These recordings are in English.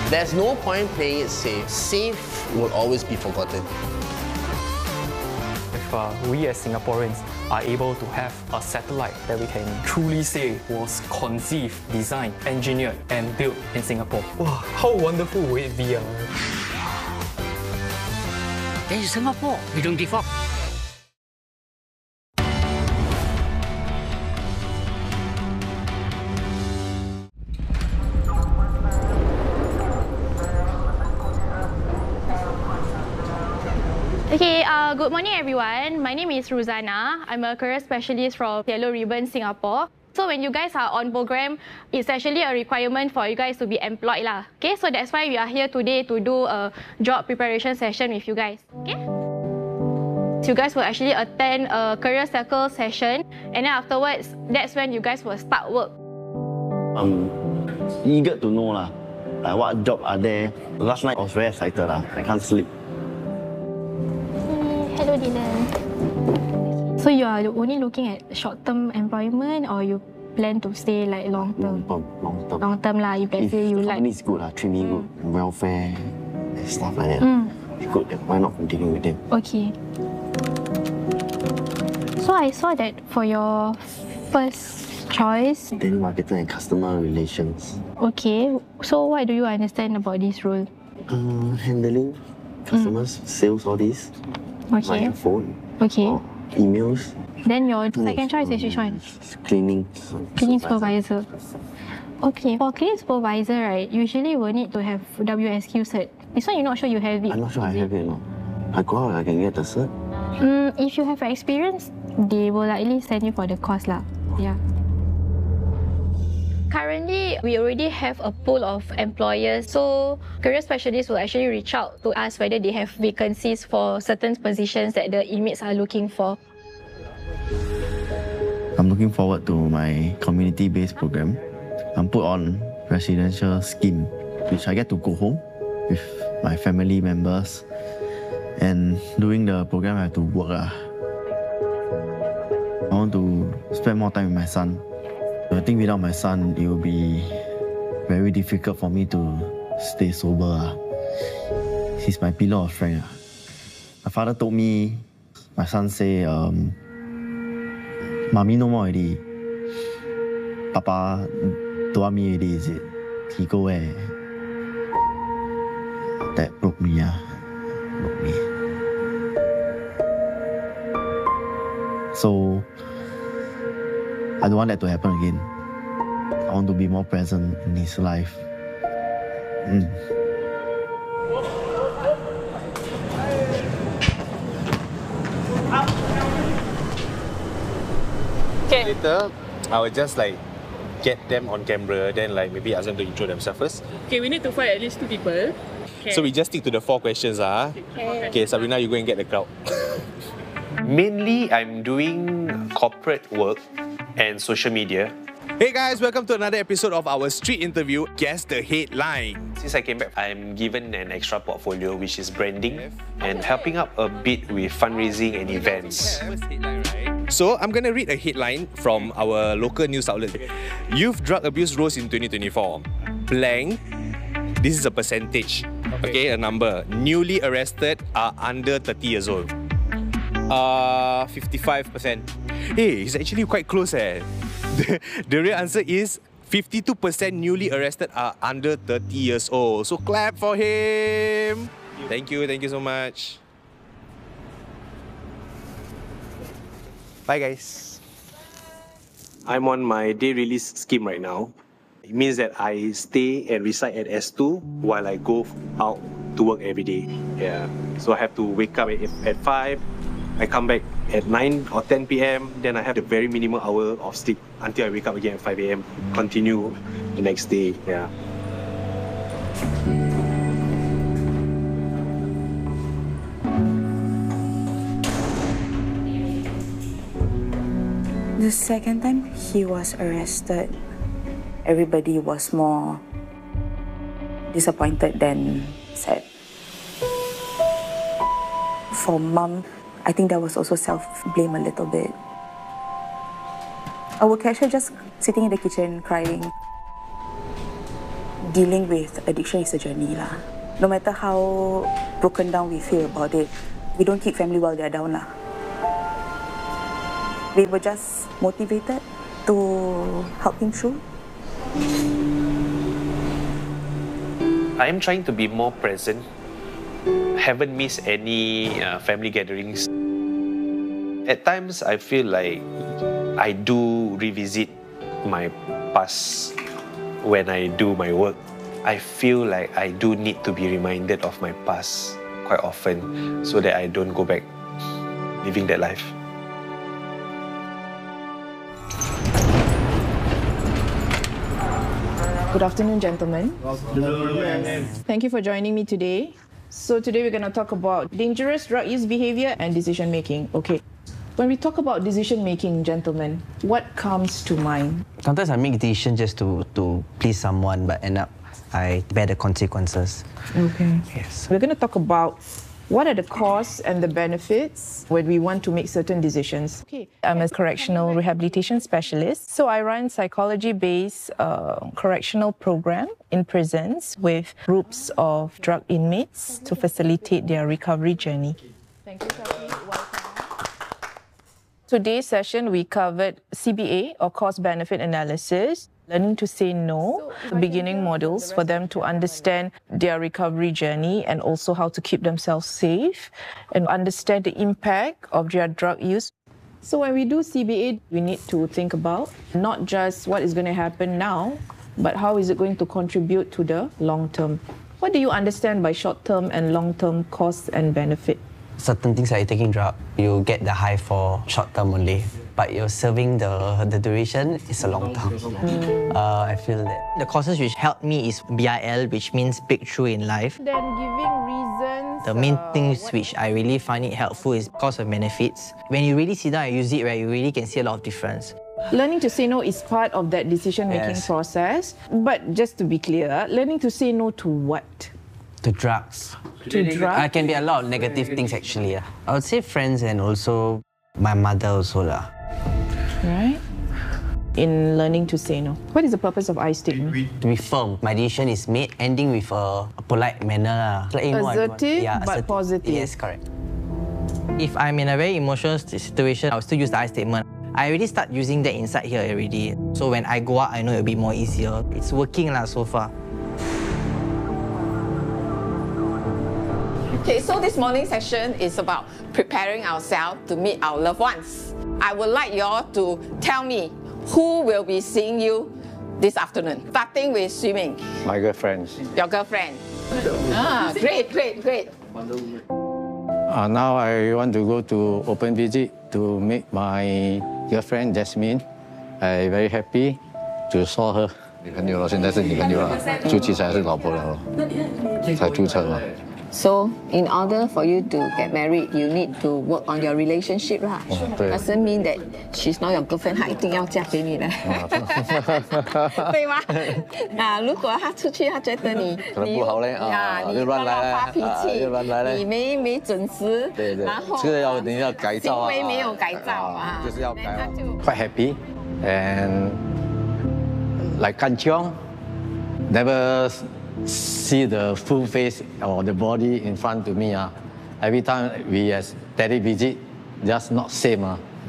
There's no point playing it safe. Safe will always be forgotten. If we as Singaporeans are able to have a satellite that we can truly say was conceived, designed, engineered and built in Singapore. Wow, how wonderful would it be? This is Singapore, we don't give up. Okay, good morning everyone. My name is Ruzana. I'm a career specialist from Yellow Ribbon Singapore. So when you guys are on program, it's actually a requirement for you guys to be employed lah. Okay, so that's why we are here today to do a job preparation session with you guys. Okay? So you guys will actually attend a career circle session, and then afterwards, that's when you guys will start work. I'm eager to know lah, like what job are there. Last night I was very excited lah. I can't sleep. Hello, Dylan. So you are only looking at short-term employment, or you plan to stay like long-term? Long-term. Long-term lah. If let's say you like. Company is good lah, treat me good, welfare, and stuff like that. It's good. Then why not continue with them? Okay. So I saw that for your first choice. Telemarketer and customer relations. Okay. So what do you understand about this role? Handling customers, sales, all this. Okay. My phone. Okay. Or emails. Then your second choice is which one? Cleaning. Cleaning supervisor. Okay. For cleaning supervisor, right, usually you will need to have WSQ cert. This one you're not sure you have it. I'm not sure I have it. No. I go out, I can get the cert. If you have experience, they will likely send you for the course lah. Yeah. Currently, we already have a pool of employers, so career specialists will actually reach out to us whether they have vacancies for certain positions that the inmates are looking for. I'm looking forward to my community-based program. I'm put on residential scheme, which I get to go home with my family members. And during the program, I have to work. I want to spend more time with my son. I think without my son, it will be very difficult for me to stay sober. He's my pillar of strength. My father told me, my son say, Mommy no more already. Papa don't want me already, is it? He go where? That broke me, broke me. So, I don't want that to happen again. I want to be more present in his life. Okay. Later, I will just like get them on camera, then like maybe ask them to intro themselves first. Okay, we need to find at least 2 people. Okay. So we just stick to the 4 questions. Okay, Sabrina, you go and get the crowd. Mainly, I'm doing corporate work and social media. Hey guys, welcome to another episode of our street interview. Guess the headline. Since I came back, I'm given an extra portfolio, which is branding and helping up a bit with fundraising and events. So I'm gonna read a headline from our local news outlet. Youth drug abuse rose in 2024. Blank. This is a percentage. Okay, a number. Newly arrested are under 30 years old. 55%. Hey, it's actually quite close. The real answer is 52% newly arrested are under 30 years old. So clap for him. Thank you so much. Bye guys. I'm on my day release scheme right now. It means that I stay and reside at S2 while I go out to work every day. Yeah. So I have to wake up at 5. I come back at 9 or 10 p.m. Then I have the very minimal hour of sleep until I wake up again at 5 a.m. Continue the next day. Yeah. The second time he was arrested, everybody was more disappointed than sad. For Mom, I think there was also self-blame a little bit. I would catch her just sitting in the kitchen crying. dealing with addiction is a journey lah. No matter how broken down we feel about it, we don't keep family while they're down lah. We were just motivated to help him through. I am trying to be more present. Haven't missed any family gatherings. At times, I feel like I do revisit my past when I do my work. I feel like I do need to be reminded of my past quite often so that I don't go back living that life. Good afternoon, gentlemen. Thank you for joining me today. So today we're going to talk about dangerous drug use behavior and decision making. Okay. When we talk about decision making, gentlemen, what comes to mind? Sometimes I make decisions just to please someone, but end up I bear the consequences. Okay. Yes. We're going to talk about what are the costs and the benefits when we want to make certain decisions. Okay. I'm a correctional rehabilitation specialist. So I run psychology-based correctional program in prisons with groups of drug inmates to facilitate their recovery journey. Thank you, Shafi. Welcome. Today's session, we covered CBA, or cost-benefit analysis, learning to say no, beginning models for them to understand their recovery journey and also how to keep themselves safe and understand the impact of their drug use. So when we do CBA, we need to think about not just what is going to happen now, but how is it going to contribute to the long term. What do you understand by short-term and long-term costs and benefit? Certain things like taking drug, you get the high for short term only, but you're serving the duration is a long term. I feel that the courses which helped me is BIL, which means breakthrough in life. Then giving reasons. The main things which I really find it helpful is cost and benefits. When you really sit down and use it, right, you really can see a lot of difference. Learning to say no is part of that decision-making process. But just to be clear, learning to say no to what? to drugs. To drugs? Can be a lot of negative things actually. I would say friends and also my mother also lah. Right. In learning to say no. What is the purpose of I statement? To be firm. My decision is made, ending with a polite manner. Like, assertive, but positive. Yes, correct. If I'm in a very emotional situation, I'll still use the I statement. I already start using that inside here already. So when I go out, I know it'll be more easier. It's working lah so far. Okay, so this morning session is about preparing ourselves to meet our loved ones. I would like you all to tell me who will be seeing you this afternoon. Starting with swimming. My girlfriend. Your girlfriend. Great. Now I want to go to open visit to meet my girlfriend Jasmine. I'm very happy to saw her. 女朋友了，现在是女朋友了，注册才是老婆了咯，才注册嘛。 So, in order for you to get married, you need to work on your relationship 啦。Doesn't mean that she's not your girlfriend， 她一定要嫁给你的，对吗？如果她出去，她觉得你不好嘞你乱发脾气，你没准时，然后这个你要改造啊， 行为没有改造啊， 就是要改啊。 Quite happy and like Kanchiong, never see the full face or the body in front of me. Every time we has daddy visit, just not same.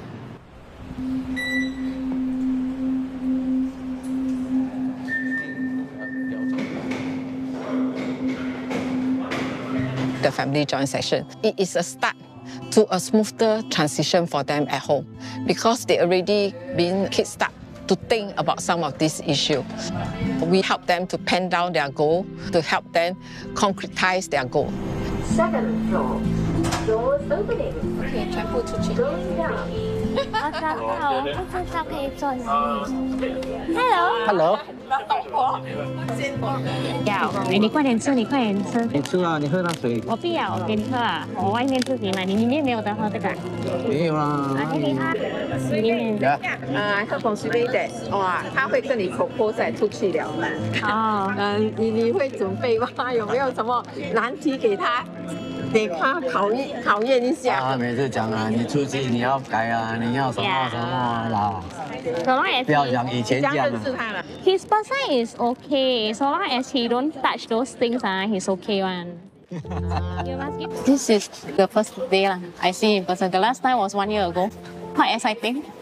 The family joint session. It is a start to a smoother transition for them at home because they already been kickstart to think about some of these issues. We help them to pen down their goal, to help them concretize their goal. Second floor, doors opening. Okay, 全部出去。 Hello. 要，你快点吃，你快点吃。 你吃啊，你喝那水。 我不要，我给你喝啊，我外面自己买，你里面没有得喝这个。 没有啦。 给你喝，里面。 I heard from Shui that 哇，他会跟你 propose 出去了。哦。你会准备吗？有没有什么难题给他？ 给他考验一下。 他每次讲啊，你出去你要改啊，你要什么啦。 So long as 不要讲以前这样啊。 his person is okay. So long as he don't touch those things, he's okay one. This is the first day I see in person. The last time was 1 year ago. Quite exciting.